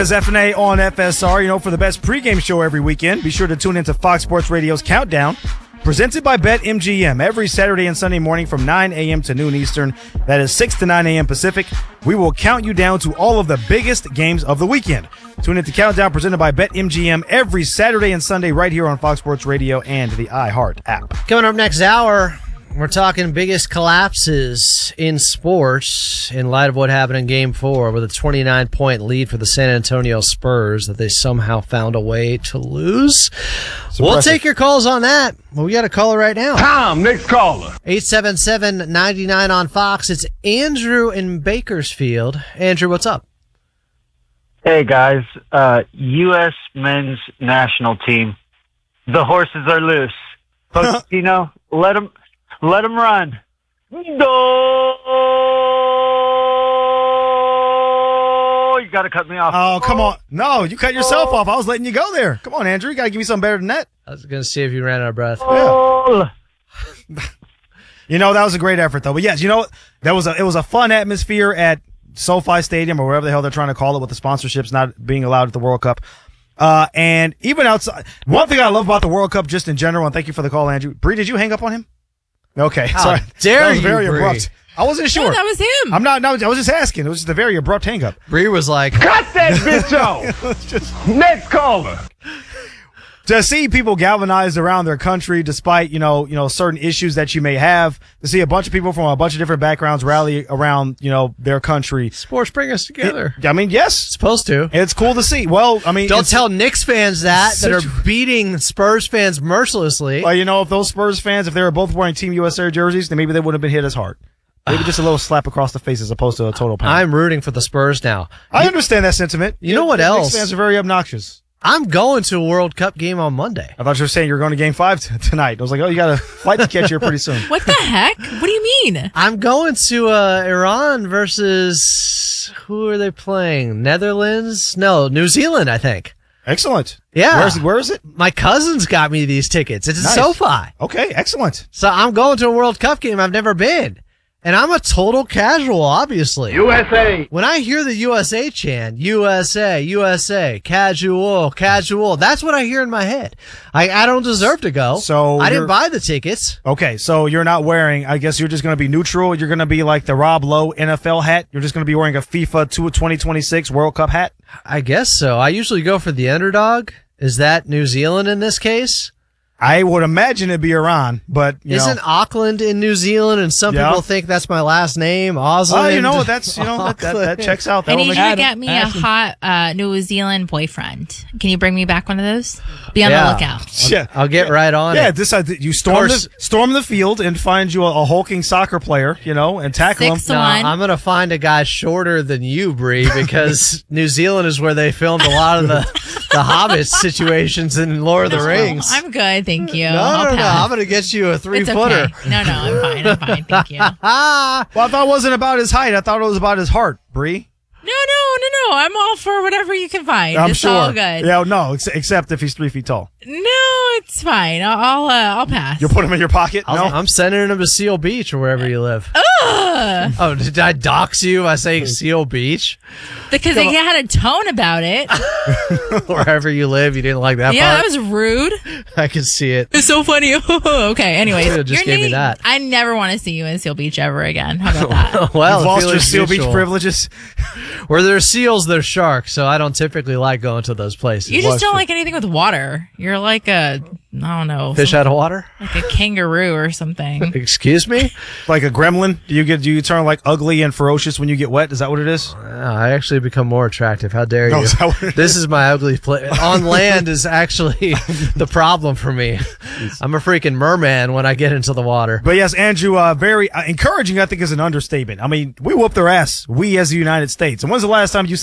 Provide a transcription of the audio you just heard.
Des FNA on FSR. For the best pregame show every weekend, be sure to tune into Fox Sports Radio's Countdown, presented by BetMGM, every Saturday and Sunday morning from 9 a.m. to noon Eastern. That is 6 to 9 a.m. Pacific. We will count you down to all of the biggest games of the weekend. Tune into Countdown, presented by BetMGM, every Saturday and Sunday right here on Fox Sports Radio and the iHeart app. Coming up next hour, we're talking biggest collapses in sports in light of what happened in Game 4 with a 29-point lead for the San Antonio Spurs that they somehow found a way to lose. We'll take your calls on that. Well, we got a caller right now. Tom, next caller. 877-99 on Fox. It's Andrew in Bakersfield. Andrew, what's up? Hey, guys. U.S. men's national team. The horses are loose. Pochettino, let them run. No! You got to cut me off. Oh, come on. No, you cut yourself off. I was letting you go there. Come on, Andrew. You got to give me something better than that. I was going to see if you ran out of breath. Oh. Yeah. That was a great effort, though. But yes, it was a fun atmosphere at SoFi Stadium or whatever the hell they're trying to call it with the sponsorships not being allowed at the World Cup. And even outside, one thing I love about the World Cup just in general, and thank you for the call, Andrew. Bree, did you hang up on him? Okay, sorry. Dare that was you, very Bree. abrupt. I wasn't sure. No, that was him. I'm not. No, I was just asking. It was just a very abrupt hang up. Bree was like, Cut that bitch off. Next caller. To see people galvanized around their country, despite certain issues that you may have, to see a bunch of people from a bunch of different backgrounds rally around their country. sports bring us together. Yes, Supposed to. it's cool to see. Well, Don't tell Knicks fans that are beating Spurs fans mercilessly. Well, if those Spurs fans, if they were both wearing Team USA jerseys, then maybe they wouldn't have been hit as hard. Maybe just a little slap across the face as opposed to a total pound. I'm rooting for the Spurs now. I understand that sentiment. You know what Knicks else? fans are very obnoxious. I'm going to a World Cup game on Monday. I thought you were saying you were going to Game 5 tonight. I was like, you got a flight to catch here pretty soon. What the heck? What do you mean? I'm going to Iran versus, who are they playing? Netherlands? No, New Zealand, I think. Excellent. Yeah. Where is it? My cousins got me these tickets. It's Nice. at SoFi. Okay, excellent. So I'm going to a World Cup game I've never been. And I'm a total casual, obviously. USA. When I hear the USA chant, USA, USA, casual, that's what I hear in my head. I don't deserve to go. So I didn't you're- buy the tickets. Okay, so you're not wearing, I guess you're just going to be neutral. You're going to be like the Rob Lowe NFL hat. You're just going to be wearing a FIFA 2026 World Cup hat. I guess so. I usually go for the underdog. Is that New Zealand in this case? I would imagine it'd be Iran, but Isn't Auckland in New Zealand? And some Yeah. people think that's my last name, Osland. That checks out. I That'll need you make- to get me a hot New Zealand boyfriend. Can you bring me back one of those? Be on Yeah. the lookout. Yeah. I'll get right on Yeah, it. you storm course. the field and find you a hulking soccer player, and tackle him. 6 to No, 1. I'm going to find a guy shorter than you, Bree, because New Zealand is where they filmed a lot of the Hobbit situations in Lord of the Rings. I'm good, thank you. No, I'll I'm pass. going to get you a It's 3-footer. okay. No, I'm fine, thank you. Well, I thought it wasn't about his height. I thought it was about his heart, Bree. No. I'm all for whatever you can find. I'm It's sure. all good. Yeah, no, except if he's 3 feet tall. No, it's fine. I'll pass. You'll put him in your pocket? No? I'm sending him to Seal Beach or wherever you live. Oh, did I dox you by saying Seal Beach? Because they had a tone about it. Wherever you live, you didn't like that Yeah, that part? was rude. I can see it. It's so funny. Okay, anyways. Should've just gave me that. I never want to see you in Seal Beach ever again. How about that? Well, You've lost your feeling's Seal Beach mutual. privileges. Where there's seals, there's sharks, so I don't typically like going to those places. You just don't like anything with water. You're like a, I don't know. Fish out of water? Like a kangaroo or something. Excuse me? Like a gremlin? Do you turn like ugly and ferocious when you get wet? Is that what it is? I actually become more attractive. How dare No, you? is that what it This is my ugly place. On land is actually the problem for me. I'm a freaking merman when I get into the water. But yes, Andrew, very encouraging, I think, is an understatement. I mean, we whooped their ass, we as the United States. And when's the last time you